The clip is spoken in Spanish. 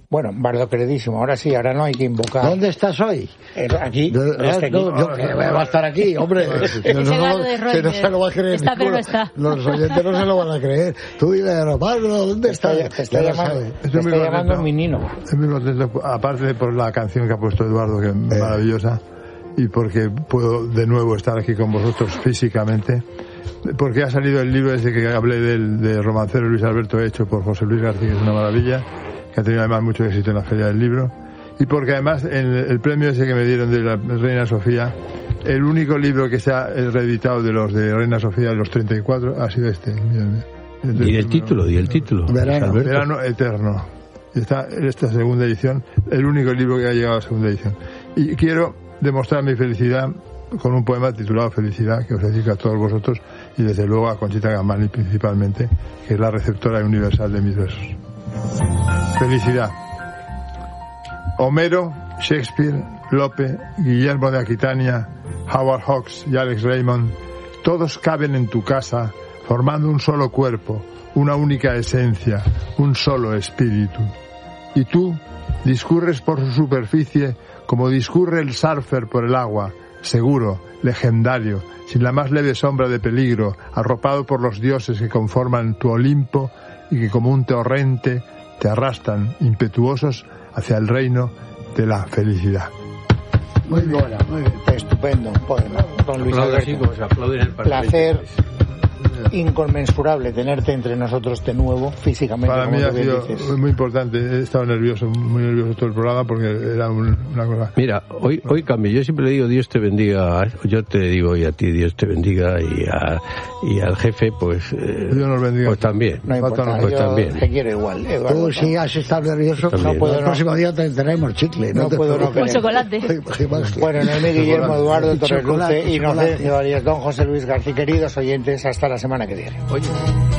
Bueno, Bardo queridísimo, ahora sí, ahora no hay que invocar. ¿Dónde estás hoy? Aquí. Yo va a estar aquí, hombre. Que no se lo va a creer. Está, pero no está. Los oyentes no se lo van a creer. Tú dile a Bardo, ¿dónde estás? Te está llamando mi nino. Estoy muy contento, aparte por la canción que ha puesto Eduardo, que es maravillosa, y porque puedo de nuevo estar aquí con vosotros físicamente, porque ha salido el libro ese que hablé de Romancero Luis Alberto, hecho por José Luis García, que es una maravilla, que ha tenido además mucho éxito en la Feria del Libro, y porque además en el premio ese que me dieron de la Reina Sofía, el único libro que se ha reeditado de los de Reina Sofía, de los 34, ha sido este. ¿Y el título? Verano Eterno. Está en esta segunda edición, el único libro que ha llegado a la segunda edición. Y quiero demostrar mi felicidad con un poema titulado Felicidad, que os dedico a todos vosotros y desde luego a Conchita Gamani principalmente, que es la receptora universal de mis versos. Felicidad. Homero, Shakespeare, Lope, Guillermo de Aquitania, Howard Hawks y Alex Raymond, todos caben en tu casa formando un solo cuerpo, una única esencia, un solo espíritu. Y tú discurres por su superficie como discurre el surfer por el agua, seguro, legendario, sin la más leve sombra de peligro, arropado por los dioses que conforman tu Olimpo y que como un torrente te arrastran impetuosos hacia el reino de la felicidad. Muy bien, estupendo poema, don Luis Alberto. Placer inconmensurable tenerte entre nosotros de nuevo físicamente. Para mí ha sido muy importante. He estado muy nervioso todo el programa porque era una cosa. Mira, hoy cambio. Yo siempre le digo Dios te bendiga. Yo te digo y a ti Dios te bendiga, y al jefe pues Dios nos bendiga. Pues también. No importa, pues yo también. te quiero igual, Eduardo. Tú si has estado nervioso, no puedo. El próximo día te tenemos chicle. No puedo no con chocolate. Bueno, Noemí Guillermo, Eduardo Torreluce, Inocencio Arias, don José Luis García, queridos oyentes, hasta la semana que viene. Oye.